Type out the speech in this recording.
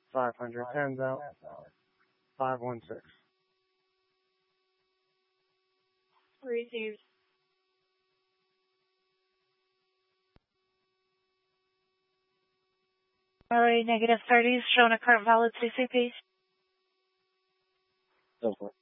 500. Hands out. 516. Received. Alright, negative 30 is showing a current valid CCP. Go for it.